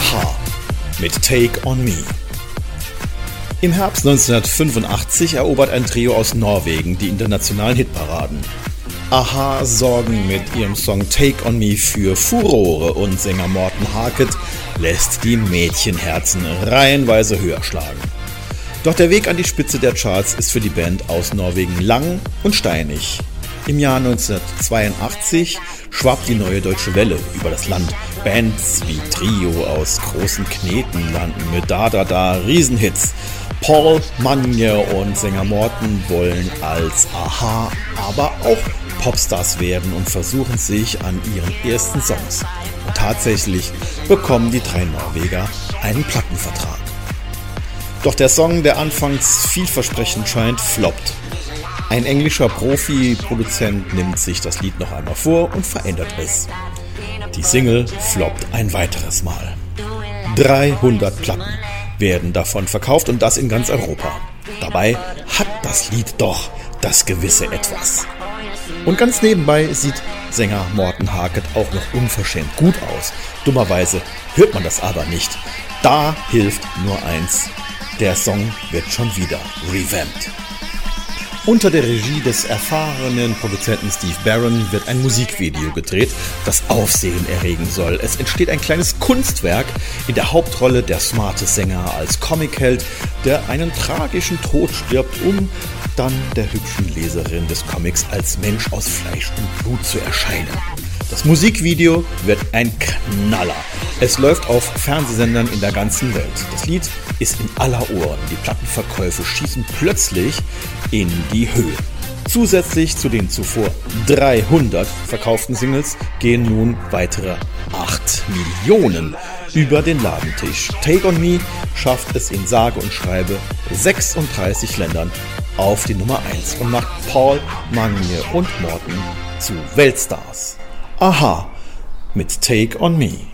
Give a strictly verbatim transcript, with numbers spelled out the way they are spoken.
Aha mit Take On Me. Im Herbst neunzehnhundertfünfundachtzig erobert ein Trio aus Norwegen die internationalen Hitparaden. Aha sorgen mit ihrem Song Take On Me für Furore und Sänger Morten Harket lässt die Mädchenherzen reihenweise höher schlagen. Doch der Weg an die Spitze der Charts ist für die Band aus Norwegen lang und steinig. Im Jahr neunzehnhundertzweiundachtzig schwappt die Neue Deutsche Welle über das Land. Bands wie Trio aus großen Kneten landen mit Da Da Da Riesenhits. Paul, Manje und Sänger Morten wollen als Aha aber auch Popstars werden und versuchen sich an ihren ersten Songs. Und tatsächlich bekommen die drei Norweger einen Plattenvertrag. Doch der Song, der anfangs vielversprechend scheint, floppt. Ein englischer Profi-Produzent nimmt sich das Lied noch einmal vor und verändert es. Die Single floppt ein weiteres Mal. dreihundert Platten werden davon verkauft und das in ganz Europa. Dabei hat das Lied doch das gewisse Etwas. Und ganz nebenbei sieht Sänger Morten Harket auch noch unverschämt gut aus. Dummerweise hört man das aber nicht. Da hilft nur eins: der Song wird schon wieder revamped. Unter der Regie des erfahrenen Produzenten Steve Barron wird ein Musikvideo gedreht, das Aufsehen erregen soll. Es entsteht ein kleines Kunstwerk, in der Hauptrolle der smarte Sänger als Comicheld, der einen tragischen Tod stirbt, um dann der hübschen Leserin des Comics als Mensch aus Fleisch und Blut zu erscheinen. Das Musikvideo wird ein Knaller. Es läuft auf Fernsehsendern in der ganzen Welt. Das Lied ist in aller Ohren. Die Plattenverkäufe schießen plötzlich in die Höhe. Zusätzlich zu den zuvor dreihundert verkauften Singles gehen nun weitere acht Millionen über den Ladentisch. Take On Me schafft es in sage und schreibe sechsunddreißig Ländern auf die Nummer eins und macht Paul, Manje und Morten zu Weltstars. Aha mit Take On Me.